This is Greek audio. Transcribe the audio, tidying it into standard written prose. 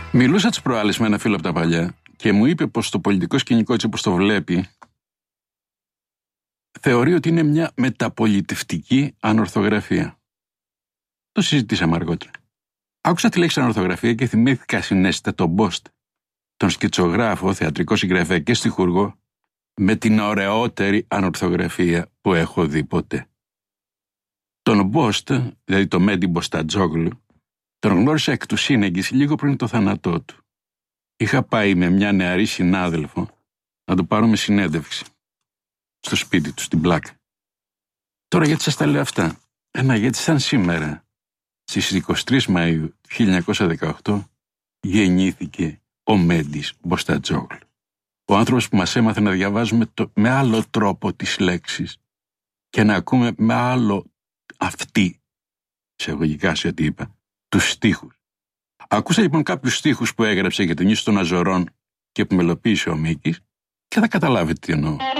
Μιλούσα τις προάλλες με ένα φίλο από τα παλιά και μου είπε πως το πολιτικό σκηνικό, έτσι όπως το βλέπει, θεωρεί ότι είναι μια μεταπολιτευτική ανορθογραφία. Το συζητήσαμε αργότερα. Άκουσα τη λέξη ανορθογραφία και θυμήθηκα συνέστητα τον Μπόστ, τον σκητσογράφο, θεατρικό συγγραφέα και στιχουργό, με την ωραιότερη ανορθογραφία που έχω δει ποτέ. Τον Μπόστ, δηλαδή τον Μέντι Μποστατζόγλου, τον γνώρισα εκ του σύνεγγυς λίγο πριν το θάνατό του. Είχα πάει με μια νεαρή συνάδελφο να του πάρουμε συνέντευξη στο σπίτι του, στην Πλάκα. Τώρα γιατί σας τα λέω αυτά? Γιατί σαν σήμερα, στις 23 Μαΐου 1918, γεννήθηκε ο Μέντις Μποστατζόγλου. Ο άνθρωπος που μας έμαθε να διαβάζουμε με άλλο τρόπο τις λέξεις και να ακούμε με άλλο αυτή, εισαγωγικά σε ό,τι είπα, τους στίχους. Ακούσα λοιπόν κάποιους στίχους που έγραψε για την ίσο των Αζωρών και που μελοποίησε ο Μίκης και θα καταλάβετε τι εννοώ.